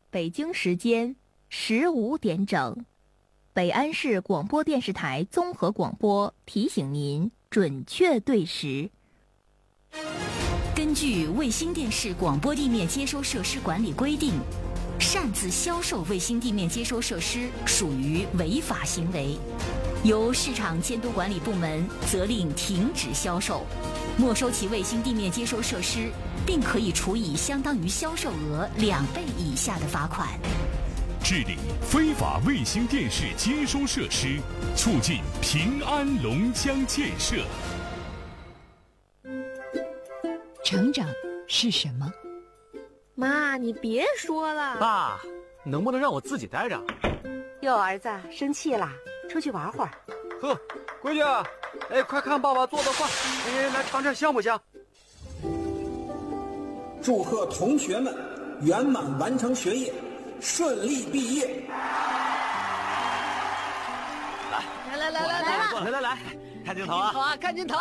北京时间15点整，北安市广播电视台综合广播提醒您准确对时。 根据卫星电视广播地面接收设施管理规定，擅自销售卫星地面接收设施属于违法行为，由市场监督管理部门责令停止销售，没收其卫星地面接收设施，并可以处以相当于销售额2倍以下的罚款。 治理非法卫星电视接收设施，促进平安龙江建设。 成长是什么？ 妈，你别说了。 爸，能不能让我自己待着？ 哟，儿子生气啦，出去玩会儿。 呵，闺女，哎，快看爸爸做的饭，哎，来尝尝香不香？ 祝贺同学们圆满完成学业，顺利毕业。 来，看镜头啊！ 看镜头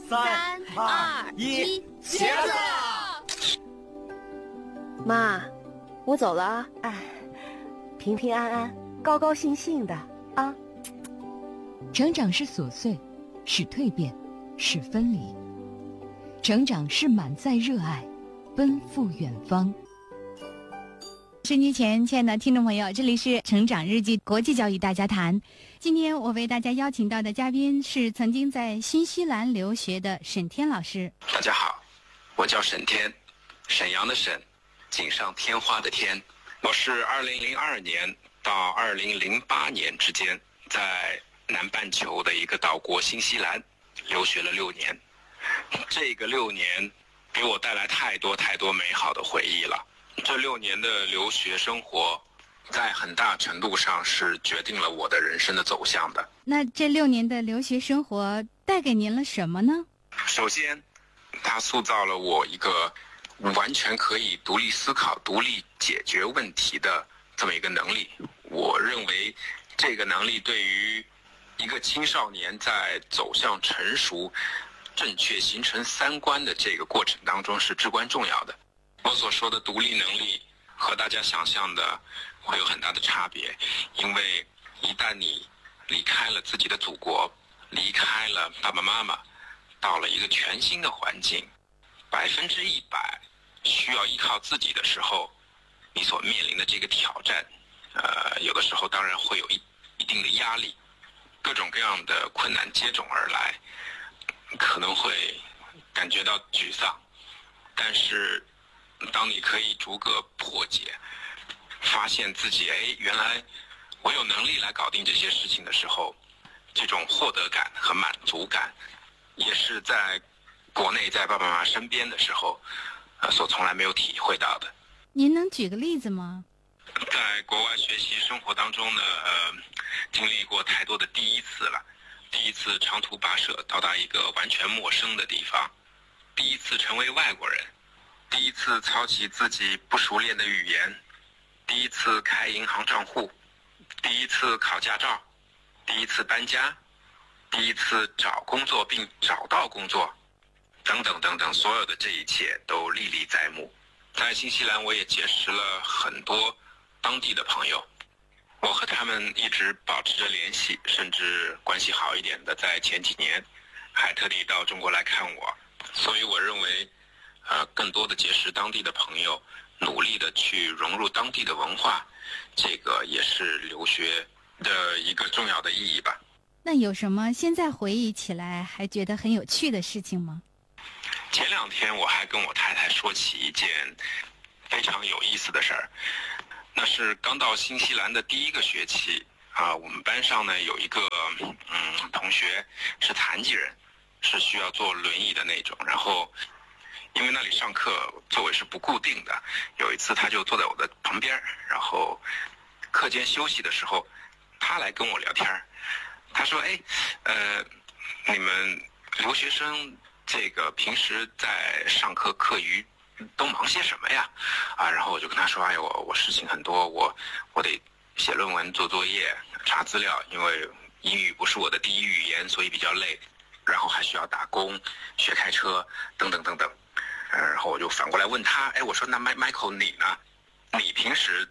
！3、2、1，茄子！ 妈，我走了啊！哎，平平安安，高高兴兴的啊！ 成长是琐碎，是蜕变，是分离；成长是满载热爱，奔赴远方。 收音机前，亲爱的听众朋友，这里是成长日记国际教育大家谈。今天我为大家邀请到的嘉宾是曾经在新西兰留学的沈天老师。 大家好，我叫沈天，沈阳的沈，锦上添花的天。我是2002年到2008年之间在南半球的一个岛国新西兰留学了6年。这个6年给我带来太多美好的回忆了。这6年的留学生活在很大程度上是决定了我的人生的走向的。 那这6年的留学生活带给您了什么呢？ 首先，它塑造了我一个完全可以独立思考、独立解决问题的这么一个能力。我认为这个能力对于一个青少年在走向成熟、正确形成三观的这个过程当中是至关重要的。我所说的独立能力和大家想象的会有很大的差别，因为一旦你离开了自己的祖国，离开了爸爸妈妈，到了一个全新的环境，100%需要依靠自己的时候，你所面临的这个挑战，有的时候当然会有一定的压力，各种各样的困难接踵而来，可能会感觉到沮丧，但是当你可以逐个破解，发现自己原来我有能力来搞定这些事情的时候，这种获得感和满足感也是在国内在爸爸妈妈身边的时候所从来没有体会到的。 您能举个例子吗？ 在国外学习生活当中呢，经历过太多的第一次了。第一次长途跋涉到达一个完全陌生的地方，第一次成为外国人，第一次操起自己不熟练的语言，第一次开银行账户，第一次考驾照，第一次搬家，第一次找工作并找到工作，等等等等，所有的这一切都历历在目。在新西兰我也结识了很多当地的朋友，我和他们一直保持着联系，甚至关系好一点的在前几年还特地到中国来看我。所以我认为更多的结识当地的朋友，努力的去融入当地的文化，这个也是留学的一个重要的意义吧。 那有什么现在回忆起来还觉得很有趣的事情吗？ 前2天我还跟我太太说起一件非常有意思的事儿。那是刚到新西兰的第1个学期我们班上呢有一个同学是残疾人，是需要坐轮椅的那种，然后因为那里上课座位是不固定的，有一次他就坐在我的旁边，然后课间休息的时候他来跟我聊天，他说你们留学生这个平时在上课课余都忙些什么呀？然后我就跟他说，我事情很多，我得写论文、做作业、查资料，因为英语不是我的第一语言，所以比较累，然后还需要打工、学开车等等等等。然后我就反过来问他，我说那 Michael 你呢？你平时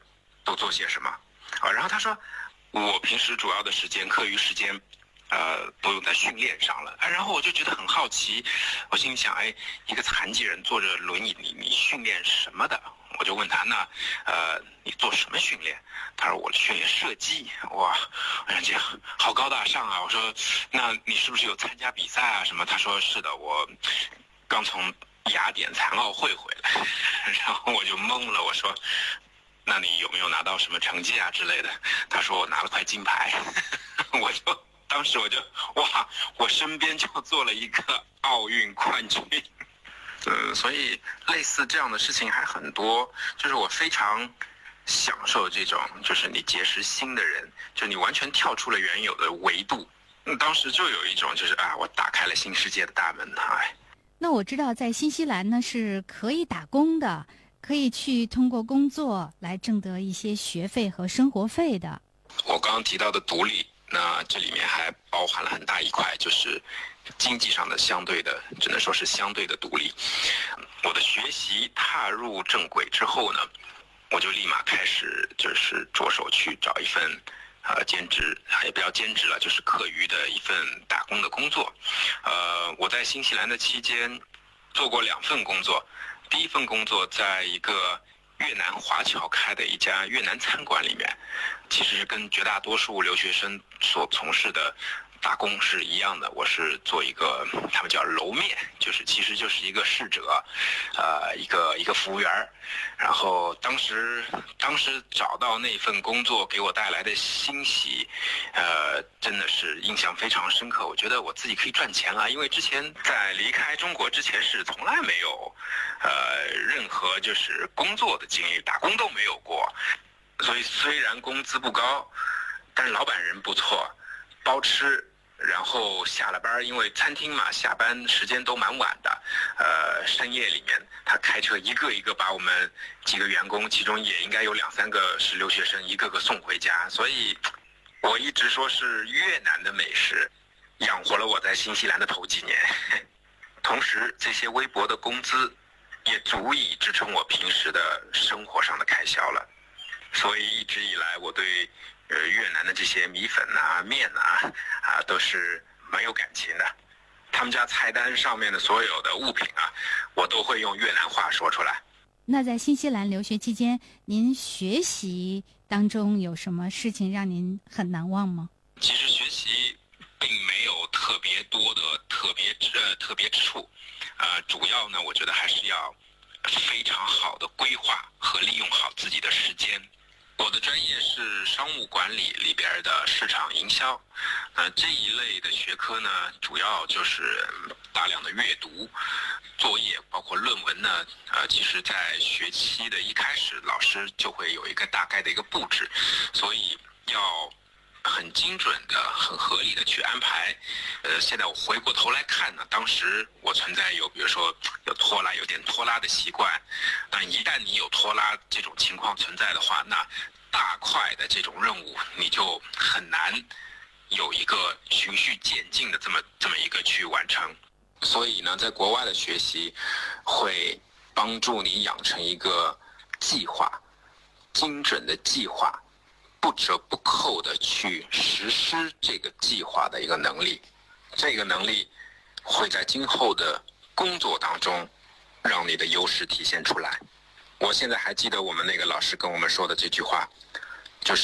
都做些什么？然后他说，我平时主要的时间，课余时间，都用在训练上了。然后我就觉得很好奇，我心里想，一个残疾人坐着轮椅，你训练什么的？我就问他，那你做什么训练？他说我训练射击。哇，哎呀，这好高大上啊！我说，那你是不是有参加比赛啊什么？他说是的，我刚从雅典残奥会回来。然后我就懵了，我说，那你有没有拿到什么成绩啊之类的？他说我拿了块金牌。当时我就哇，我身边就坐了一个奥运冠军。所以类似这样的事情还很多，就是我非常享受这种，就是你结识新的人，就你完全跳出了原有的维度。当时就有一种就是我打开了新世界的大门。 那我知道在新西兰呢是可以打工的，可以去通过工作来挣得一些学费和生活费的。 我刚刚提到的独立，那这里面还包含了很大一块，就是经济上的相对的，只能说是相对的独立。我的学习踏入正轨之后呢，我就立马开始就是着手去找一份兼职，也不要兼职了，就是课余的一份打工的工作。我在新西兰的期间做过2份工作，第一份工作在一个越南华侨开的一家越南餐馆里面，其实是跟绝大多数留学生所从事的打工是一样的。我是做一个他们叫楼面，其实就是一个侍者，一个服务员。然后当时找到那份工作给我带来的欣喜，真的是印象非常深刻。我觉得我自己可以赚钱了，因为之前在离开中国之前是从来没有任何就是工作的经历，打工都没有过。所以虽然工资不高，但是老板人不错，包吃。然后下了班，因为餐厅嘛，下班时间都蛮晚的，深夜里面他开车一个一个把我们几个员工，其中也应该有2-3个是留学生，一个个送回家。所以我一直说是越南的美食养活了我在新西兰的头几年。同时这些微薄的工资也足以支撑我平时的生活上的开销了。所以一直以来我对越南的这些米粉面都是蛮有感情的。他们家菜单上面的所有的物品我都会用越南话说出来。 那在新西兰留学期间，您学习当中有什么事情让您很难忘吗？ 其实学习并没有特别多的特别之处，主要呢，我觉得还是要非常好的规划和利用好自己的时间。我的专业是商务管理里边的市场营销，这一类的学科呢，主要就是大量的阅读作业，包括论文呢，其实在学期的一开始，老师就会有一个大概的一个布置，所以要很精准的、很合理的去安排。现在我回过头来看呢，当时我存在比如说有点拖拉的习惯，但一旦你有拖拉这种情况存在的话，那大块的这种任务你就很难有一个循序渐进的这么一个去完成。所以呢，在国外的学习会帮助你养成一个计划，精准的计划，不折不扣的去实施这个计划的一个能力。这个能力会在今后的工作当中让你的优势体现出来。我现在还记得我们那个老师跟我们说的这句话，就是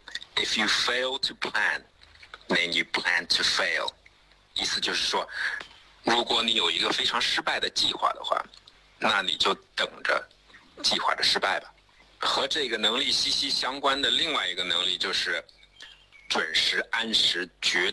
If you fail to plan, then you plan to fail。 意思就是说，如果你有一个非常失败的计划的话，那你就等着计划的失败吧。和这个能力息息相关的另外一个能力就是准时按时绝